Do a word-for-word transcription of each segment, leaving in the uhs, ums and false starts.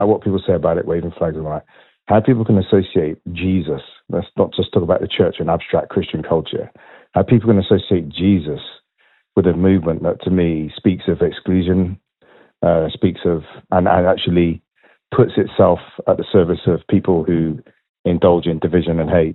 at what people say about it, waving flags and all that, how people can associate Jesus, let's not just talk about the church and abstract Christian culture, how people can associate Jesus with a movement that to me speaks of exclusion, uh, speaks of, and, and actually puts itself at the service of people who indulge in division and hate,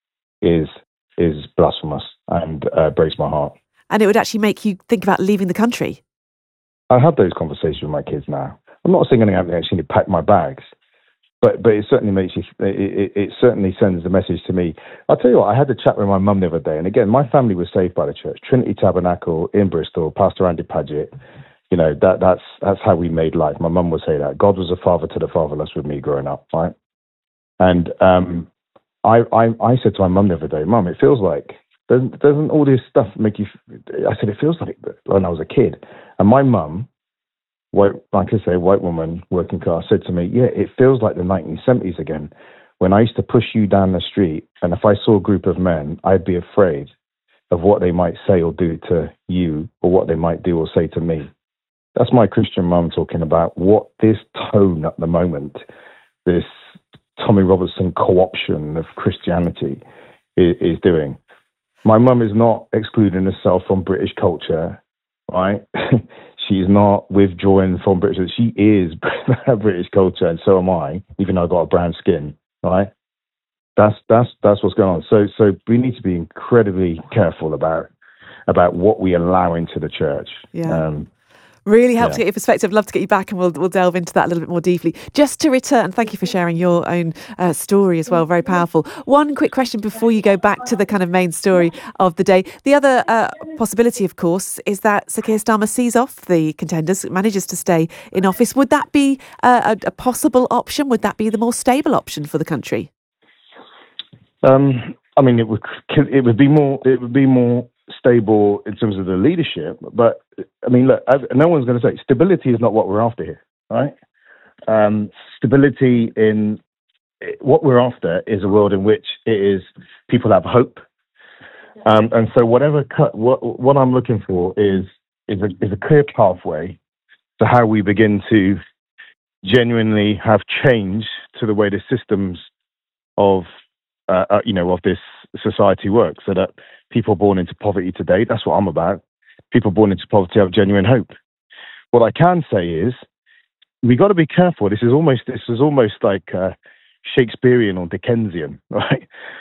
is is blasphemous and uh, breaks my heart. And it would actually make you think about leaving the country. I have those conversations with my kids now. I'm not saying I'm actually to pack my bags, but but it certainly makes you. It, it, it certainly sends a message to me. I'll tell you what. I had a chat with my mum the other day, and again, my family was saved by the church, Trinity Tabernacle in Bristol. Pastor Andy Paget. You know that that's that's how we made life. My mum would say that God was a father to the fatherless with me growing up, right? And um, I, I I said to my mum the other day, Mum, it feels like doesn't doesn't all this stuff make you? I said it feels like when I was a kid, and my mum, white, like I say, white woman, working class, said to me, yeah, it feels like the nineteen seventies again, when I used to push you down the street, and if I saw a group of men, I'd be afraid of what they might say or do to you, or what they might do or say to me. That's my Christian mum talking about what this tone at the moment, this Tommy Robertson co-option of Christianity is, is doing. My mum is not excluding herself from British culture, right? She's not withdrawing from British. She is British culture, and so am I, even though I've got a brown skin, right? That's that's that's what's going on. So so we need to be incredibly careful about about what we allow into the church. Yeah. Um, Really helps Yeah. to get your perspective. Love to get you back, and we'll we'll delve into that a little bit more deeply. Just to return, thank you for sharing your own uh, story as well. Very powerful. One quick question before you go back to the kind of main story of the day. The other uh, possibility, of course, is that Sir Keir Starmer sees off the contenders, manages to stay in office. Would that be uh, a, a possible option? Would that be the more stable option for the country? Um, I mean, it would it would be more it would be more stable in terms of the leadership, but I mean, look, no one's going to say stability is not what we're after here, right? Um, stability in what we're after is a world in which it is people have hope, um, and so whatever cut, what what I'm looking for is is a is a clear pathway to how we begin to genuinely have change to the way the systems of uh, uh, you know of this society work, so that people born into poverty today, that's what I'm about. People born into poverty have genuine hope. What I can say is we got to be careful. This is almost this is almost like uh, Shakespearean or Dickensian, right?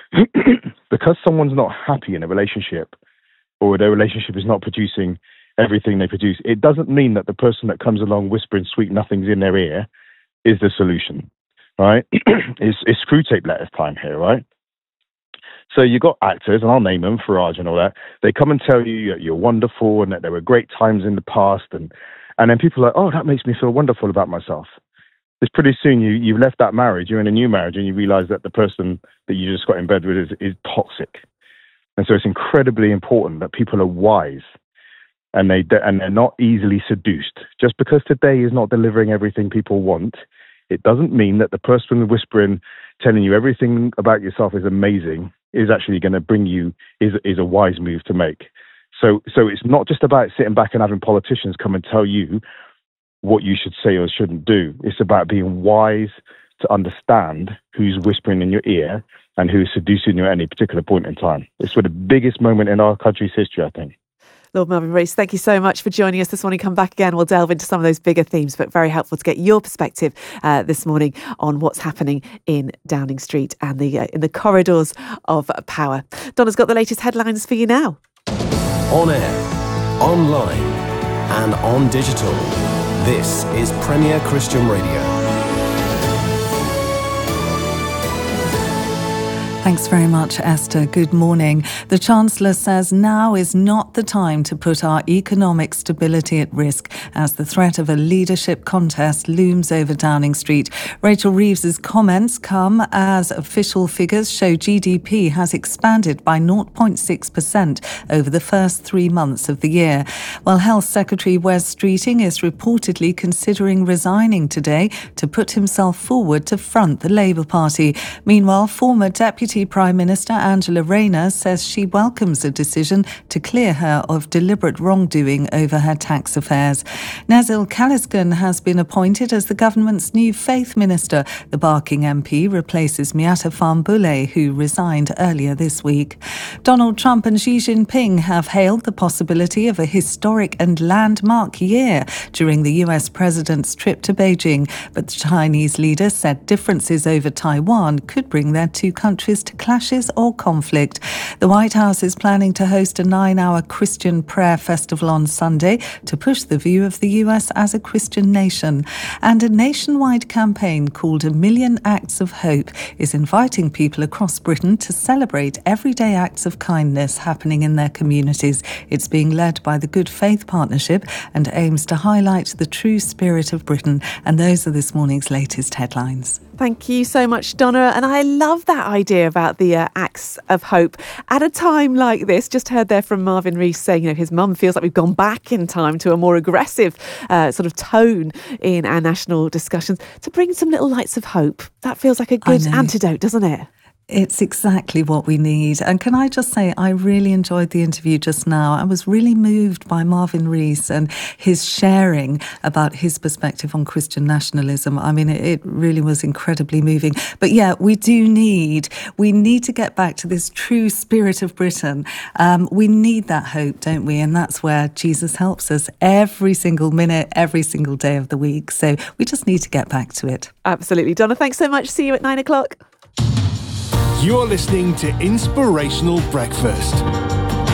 Because someone's not happy in a relationship, or their relationship is not producing everything they produce, it doesn't mean that the person that comes along whispering sweet nothings in their ear is the solution, right? it's, it's screw tape letters time here, right? So you got actors, and I'll name them, Farage and all that. They come and tell you you're wonderful and that there were great times in the past, and and then people are like, oh, that makes me feel wonderful about myself. It's pretty soon you you've left that marriage, you're in a new marriage, and you realise that the person that you just got in bed with is, is toxic. And so it's incredibly important that people are wise, and they and they're not easily seduced. Just because today is not delivering everything people want, it doesn't mean that the person whispering, telling you everything about yourself is amazing, is actually going to bring you, is is a wise move to make. So so it's not just about sitting back and having politicians come and tell you what you should say or shouldn't do. It's about being wise to understand who's whispering in your ear and who's seducing you at any particular point in time. It's for the biggest moment in our country's history, I think. Lord Melvyn Rees, thank you so much for joining us this morning. Come back again. We'll delve into some of those bigger themes, but very helpful to get your perspective uh, this morning on what's happening in Downing Street and the uh, in the corridors of power. Donna's got the latest headlines for you now. On air, online and on digital. This is Premier Christian Radio. Thanks very much, Esther. Good morning. The Chancellor says now is not the time to put our economic stability at risk as the threat of a leadership contest looms over Downing Street. Rachel Reeves's comments come as official figures show G D P has expanded by zero point six percent over the first three months of the year. While Health Secretary Wes Streeting is reportedly considering resigning today to put himself forward to front the Labour Party. Meanwhile, former Deputy Deputy Prime Minister Angela Rayner says she welcomes a decision to clear her of deliberate wrongdoing over her tax affairs. Nazil Kaliskan has been appointed as the government's new faith minister. The Barking M P replaces Miata Fambule, who resigned earlier this week. Donald Trump and Xi Jinping have hailed the possibility of a historic and landmark year during the U S president's trip to Beijing, but the Chinese leader said differences over Taiwan could bring their two countries to clashes or conflict. The White House is planning to host a nine-hour Christian prayer festival on Sunday to push the view of the U S as a Christian nation. And a nationwide campaign called A Million Acts of Hope is inviting people across Britain to celebrate everyday acts of kindness happening in their communities. It's being led by the Good Faith Partnership and aims to highlight the true spirit of Britain. And those are this morning's latest headlines. Thank you so much, Donna. And I love that idea about the uh, acts of hope. At a time like this, just heard there from Marvin Rees saying, you know, his mum feels like we've gone back in time to a more aggressive uh, sort of tone in our national discussions. To bring some little lights of hope, that feels like a good antidote, doesn't it? It's exactly what we need. And can I just say, I really enjoyed the interview just now. I was really moved by Marvin Rees and his sharing about his perspective on Christian nationalism. I mean, it, it really was incredibly moving. But yeah, we do need, we need to get back to this true spirit of Britain. Um, we need that hope, don't we? And that's where Jesus helps us every single minute, every single day of the week. So we just need to get back to it. Absolutely. Donna, thanks so much. See you at nine o'clock. You're listening to Inspirational Breakfast.